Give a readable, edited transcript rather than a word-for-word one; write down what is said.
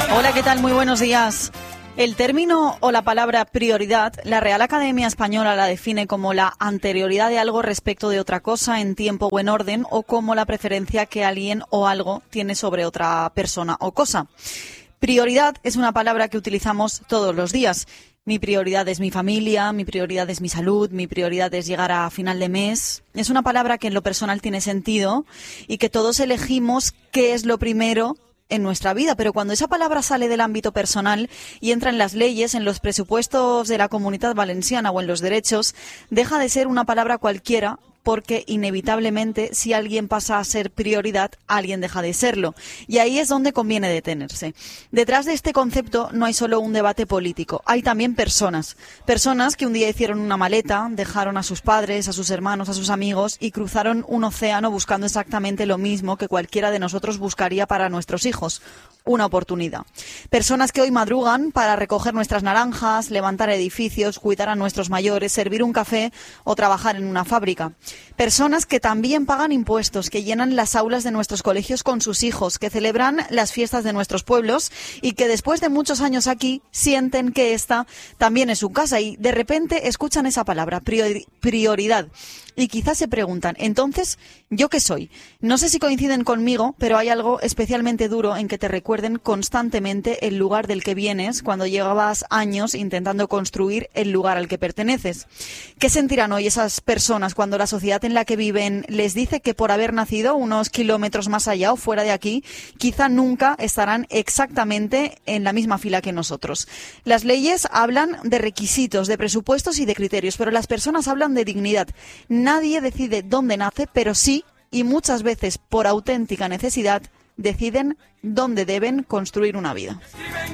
Hola, ¿qué tal? Muy buenos días. El término o la palabra prioridad, la Real Academia Española la define como la anterioridad de algo respecto de otra cosa en tiempo o en orden, o como la preferencia que alguien o algo tiene sobre otra persona o cosa. Prioridad es una palabra que utilizamos todos los días. Mi prioridad es mi familia, mi prioridad es mi salud, mi prioridad es llegar a final de mes. Es una palabra que en lo personal tiene sentido y que todos elegimos qué es lo primero en nuestra vida, pero cuando esa palabra sale del ámbito personal y entra en las leyes, en los presupuestos de la Comunitat Valenciana o en los derechos, deja de ser una palabra cualquiera, porque inevitablemente si alguien pasa a ser prioridad, alguien deja de serlo. Y ahí es donde conviene detenerse. Detrás de este concepto no hay solo un debate político, hay también personas. Personas que un día hicieron una maleta, dejaron a sus padres, a sus hermanos, a sus amigos y cruzaron un océano buscando exactamente lo mismo que cualquiera de nosotros buscaría para nuestros hijos. Una oportunidad. Personas que hoy madrugan para recoger nuestras naranjas, levantar edificios, cuidar a nuestros mayores, servir un café o trabajar en una fábrica. Personas que también pagan impuestos, que llenan las aulas de nuestros colegios con sus hijos, que celebran las fiestas de nuestros pueblos y que después de muchos años aquí sienten que esta también es su casa y de repente escuchan esa palabra, prioridad. Y quizás se preguntan, entonces, ¿yo qué soy? No sé si coinciden conmigo, pero hay algo especialmente duro en que te recuerden constantemente el lugar del que vienes cuando llevabas años intentando construir el lugar al que perteneces. ¿Qué sentirán hoy esas personas cuando la sociedad en la que viven les dice que por haber nacido unos kilómetros más allá o fuera de aquí, quizá nunca estarán exactamente en la misma fila que nosotros? Las leyes hablan de requisitos, de presupuestos y de criterios, pero las personas hablan de dignidad. Nadie decide dónde nace, pero sí, y muchas veces por auténtica necesidad, deciden dónde deben construir una vida.